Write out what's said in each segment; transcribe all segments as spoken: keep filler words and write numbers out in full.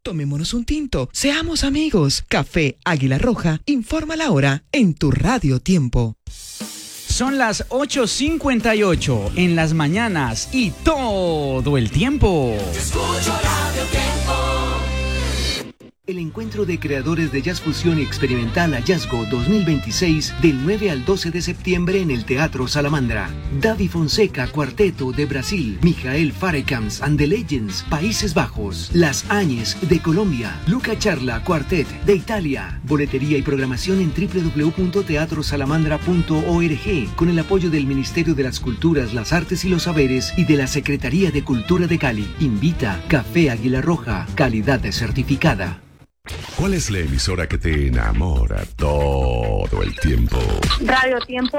Tomémonos un tinto, seamos amigos. Café Águila Roja, informa la hora en tu Radio Tiempo. Son las ocho cincuenta y ocho en las mañanas y todo el tiempo. Escucho Radio Tiempo. El encuentro de creadores de jazz fusión y experimental Hallazgo dos mil veintiséis del nueve al doce de septiembre en el Teatro Salamandra. Davi Fonseca Cuarteto de Brasil, Mijael Farekams and the Legends, Países Bajos, Las Áñez de Colombia, Luca Charla Quartet de Italia. Boletería y programación en doble u doble u doble u punto teatro salamandra punto org con el apoyo del Ministerio de las Culturas, las Artes y los Saberes y de la Secretaría de Cultura de Cali. Invita Café Águila Roja, calidad certificada. ¿Cuál es la emisora que te enamora todo el tiempo? Radio Tiempo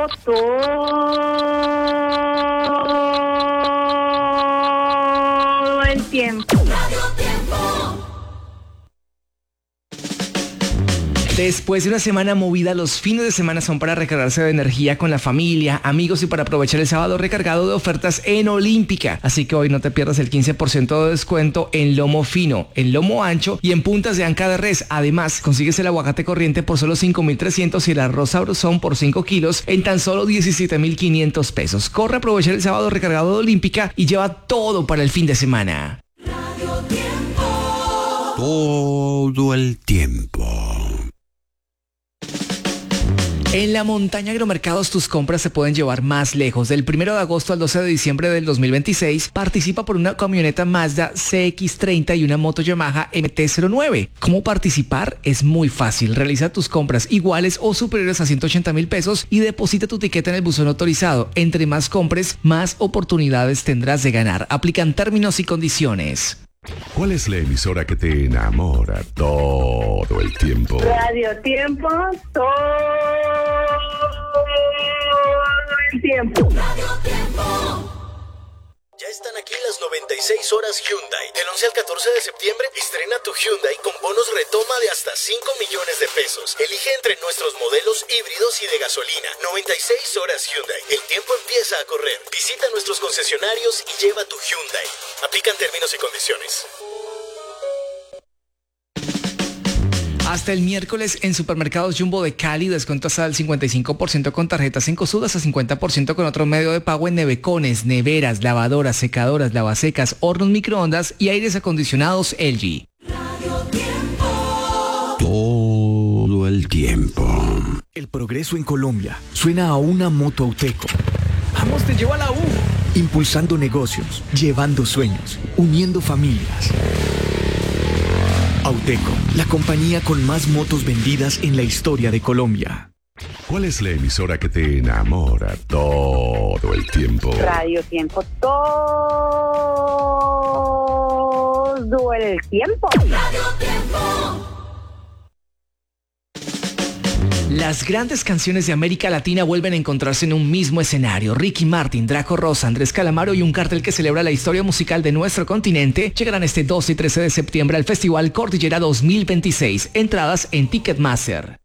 todo el tiempo. Radio Tiempo. Después de una semana movida, los fines de semana son para recargarse de energía con la familia, amigos y para aprovechar el sábado recargado de ofertas en Olímpica. Así que hoy no te pierdas el quince por ciento de descuento en lomo fino, en lomo ancho y en puntas de anca de res. Además, consigues el aguacate corriente por solo cinco mil trescientos y el arroz sabrosón por cinco kilos en tan solo diecisiete mil quinientos pesos. Corre a aprovechar el sábado recargado de Olímpica y lleva todo para el fin de semana. Radio Tiempo. Todo el tiempo. En la Montaña Agromercados tus compras se pueden llevar más lejos. Del primero de agosto al doce de diciembre del dos mil veintiséis, participa por una camioneta Mazda C X treinta y una moto Yamaha M T cero nueve. ¿Cómo participar? Es muy fácil. Realiza tus compras iguales o superiores a ciento ochenta mil pesos y deposita tu tiquete en el buzón autorizado. Entre más compres, más oportunidades tendrás de ganar. Aplican términos y condiciones. ¿Cuál es la emisora que te enamora todo el tiempo? Radio Tiempo todo el tiempo. Radio Tiempo. Ya están aquí las noventa y seis horas Hyundai. Del once al catorce de septiembre, estrena tu Hyundai con bonos retoma de hasta cinco millones de pesos. Elige entre nuestros modelos híbridos y de gasolina. noventa y seis horas Hyundai. El tiempo empieza a correr. Visita nuestros concesionarios y lleva tu Hyundai. Aplican términos y condiciones. Hasta el miércoles en Supermercados Jumbo de Cali, descuento hasta el cincuenta y cinco por ciento con tarjetas Cencosud, hasta cincuenta por ciento con otro medio de pago en nevecones, neveras, lavadoras, secadoras, lavasecas, hornos microondas y aires acondicionados L G. Radio Tiempo. Todo el tiempo. El progreso en Colombia suena a una moto Auteco. ¡Vamos, te llevo a la U! Impulsando negocios, llevando sueños, uniendo familias. Auteco, la compañía con más motos vendidas en la historia de Colombia. ¿Cuál es la emisora que te enamora todo el tiempo? Radio Tiempo todo el tiempo. Radio Tiempo. Las grandes canciones de América Latina vuelven a encontrarse en un mismo escenario. Ricky Martin, Draco Rosa, Andrés Calamaro y un cartel que celebra la historia musical de nuestro continente llegarán este doce y trece de septiembre al Festival Cordillera dos mil veintiséis. Entradas en Ticketmaster.